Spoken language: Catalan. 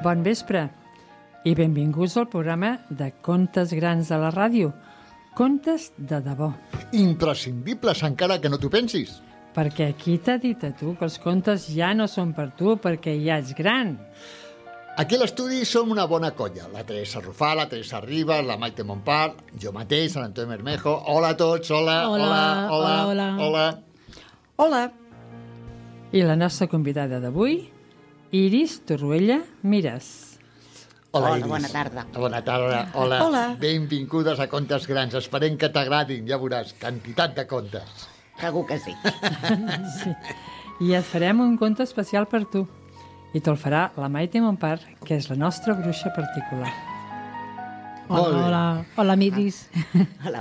Bon vespre i benvinguts al programa de Contes Grans de la ràdio. Contes de debò. Imprescindibles encara que no t'ho pensis. Perquè qui t'ha dit a tu que els contes ja no són per tu perquè ja ets gran? Aquí a l'estudi som una bona colla. La Teresa Rufà, la Teresa Ribas, la Maite Montpart, jo mateix, l'Antoni Bermejo. Hola a tots, hola. Hola. I la nostra convidada d'avui, Iris Torruella Mires. Hola, Iris. bona tarda. Bona tarda, hola. Hola. Benvingudes a Contes Grans. Esperem que t'agradin, ja veuràs, quantitat de contes. Segur que sí. Sí. I et farem un conte especial per tu. I te'l farà la Maite Montpart, que és la nostra bruixa particular. Molt bé. Hola, Miris. Hola.